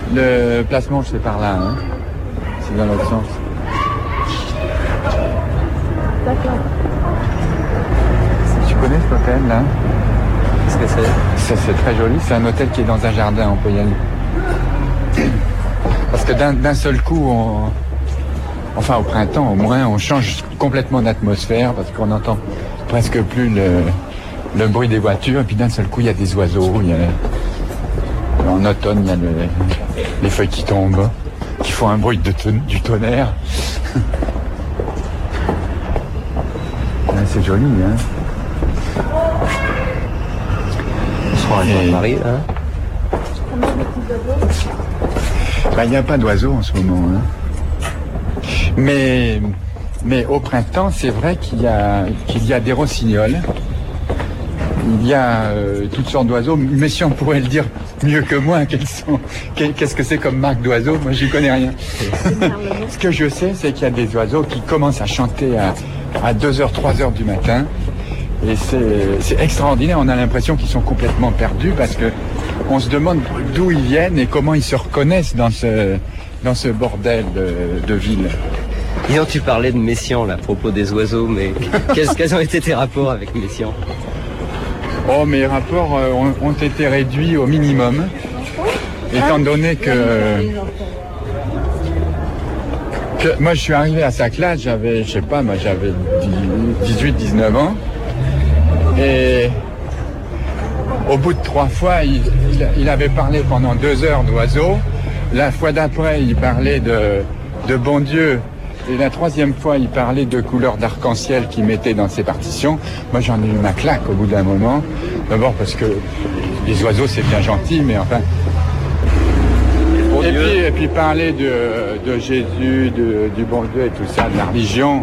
Le placement, c'est par là, hein. C'est dans l'autre sens. D'accord. Tu connais cet hôtel, là? Qu'est-ce que c'est? C'est très joli. C'est un hôtel qui est dans un jardin, on peut y aller. Parce que d'un seul coup, enfin au printemps au moins, on change complètement d'atmosphère parce qu'on n'entend presque plus le bruit des voitures. Et puis d'un seul coup, il y a des oiseaux. En automne, il y a les feuilles qui tombent, qui font un bruit du tonnerre. C'est joli, hein. On se rend à Paris, là. Il n'y a pas d'oiseaux en ce moment, hein. Mais au printemps, c'est vrai qu'il y a des rossignols. Il y a toutes sortes d'oiseaux, mais si on pourrait le dire mieux que moi, qu'est-ce que c'est comme marque d'oiseaux? Moi, j'y connais rien. Ce que je sais, c'est qu'il y a des oiseaux qui commencent à chanter à 2h, 3h du matin. Et c'est extraordinaire. On a l'impression qu'ils sont complètement perdus parce que on se demande d'où ils viennent et comment ils se reconnaissent dans ce bordel de ville. Disons, tu parlais de Messiaen, là, à propos des oiseaux, mais quels ont été tes rapports avec Messiaen? Oh, mes rapports ont été réduits au minimum, étant donné que moi je suis arrivé à sa classe, j'avais 18, 19 ans, et au bout de 3 fois, il avait parlé pendant 2 heures d'oiseaux, la fois d'après il parlait de bon Dieu, et la 3e fois il parlait de couleurs d'arc-en-ciel qu'il mettait dans ses partitions. Moi j'en ai eu ma claque au bout d'un moment, d'abord parce que les oiseaux c'est bien gentil, mais enfin... Et puis parler de Jésus, du bon Dieu et tout ça, de la religion,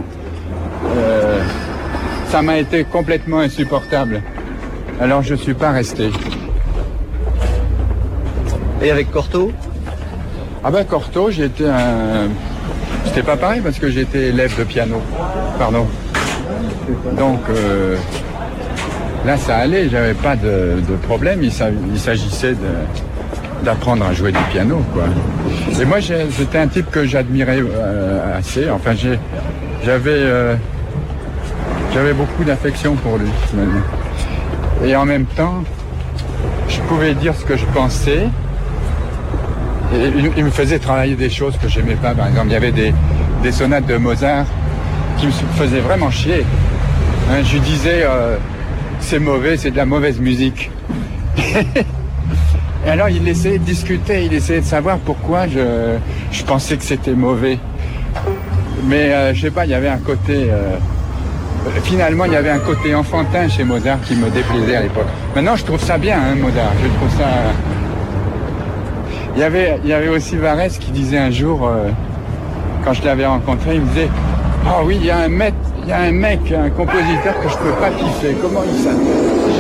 ça m'a été complètement insupportable. Alors je suis pas resté. Et avec Cortot? Ah ben Cortot, c'était pas pareil parce que j'étais élève de piano. Pardon. Donc là ça allait, j'avais pas de problème, il s'agissait d'apprendre à jouer du piano, quoi. Et moi j'étais un type que j'admirais assez, enfin j'avais beaucoup d'affection pour lui. Et en même temps, je pouvais dire ce que je pensais. Et il me faisait travailler des choses que j'aimais pas. Par exemple, il y avait des sonates de Mozart qui me faisaient vraiment chier. Hein, je lui disais, c'est mauvais, c'est de la mauvaise musique. Et alors, il essayait de discuter, il essayait de savoir pourquoi je pensais que c'était mauvais. Mais je sais pas, il y avait un côté... finalement, il y avait un côté enfantin chez Mozart qui me déplaisait à l'époque. Maintenant, je trouve ça bien, hein, Mozart. Je trouve ça... Il y avait aussi Varese qui disait un jour, quand je l'avais rencontré, il me disait « Ah oui, il y a un mec, un compositeur que je peux pas piffer. Comment il s'appelle déjà ?»